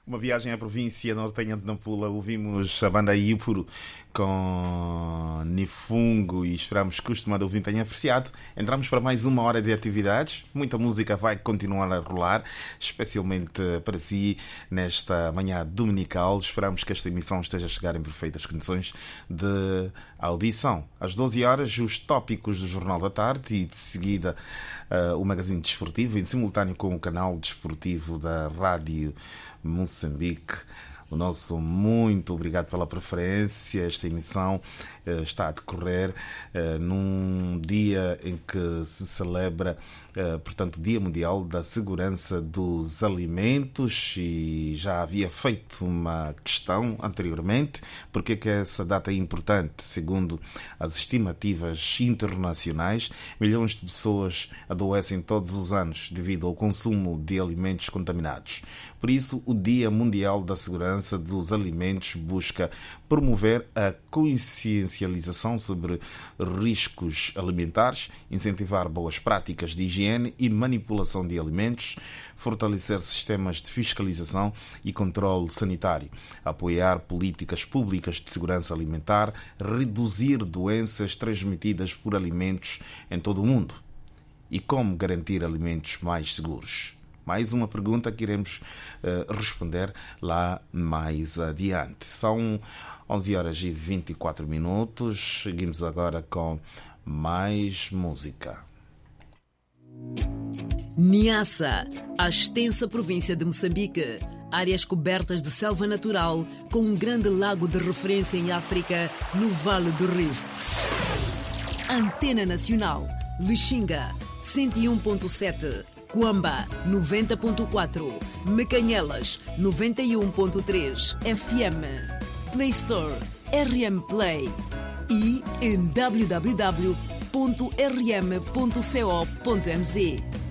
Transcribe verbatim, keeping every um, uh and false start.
Uma viagem à província nortenha de Nampula. Ouvimos a banda Iupuru com Nifungo e esperamos que o estimado ouvinte tenha apreciado. Entramos para mais uma hora de atividades. Muita música vai continuar a rolar, especialmente para si nesta manhã dominical. Esperamos que esta emissão esteja a chegar em perfeitas condições de audição. Às doze horas, os tópicos do Jornal da Tarde e de seguida uh, o magazine desportivo em simultâneo com o canal desportivo da Rádio Moçambique. O nosso muito obrigado pela preferência. Esta emissão uh, está a decorrer uh, num dia em que se celebra, uh, portanto, o Dia Mundial da Segurança dos Alimentos, e já havia feito uma questão anteriormente. Porque é que essa data é importante? Segundo as estimativas internacionais, milhões de pessoas adoecem todos os anos devido ao consumo de alimentos contaminados. Por isso, o Dia Mundial da Segurança dos Alimentos busca promover a consciencialização sobre riscos alimentares, incentivar boas práticas de higiene e manipulação de alimentos, fortalecer sistemas de fiscalização e controle sanitário, apoiar políticas públicas de segurança alimentar, reduzir doenças transmitidas por alimentos em todo o mundo e como garantir alimentos mais seguros. Mais uma pergunta que iremos uh, responder lá mais adiante. São onze horas e vinte e quatro minutos. Seguimos agora com mais música. Niassa, a extensa província de Moçambique. Áreas cobertas de selva natural com um grande lago de referência em África no Vale do Rift. Antena Nacional, Lixinga, cento e um ponto sete. Cuamba, noventa ponto quatro, Mecanhelas, noventa e um ponto três, F M, Play Store, R M Play e em w w w ponto r m ponto co ponto m z.